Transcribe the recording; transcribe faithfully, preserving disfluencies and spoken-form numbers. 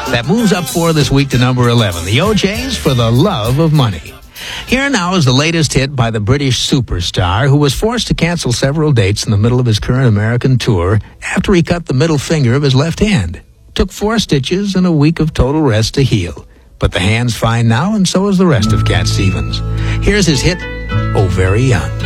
That moves up four this week to number eleven. The O J's for The Love of Money. Here now is the latest hit by the British superstar who was forced to cancel several dates in the middle of his current American tour after he cut the middle finger of his left hand. Took four stitches and a week of total rest to heal. But the hand's fine now, and so is the rest of Cat Stevens. Here's his hit, Oh Very Young.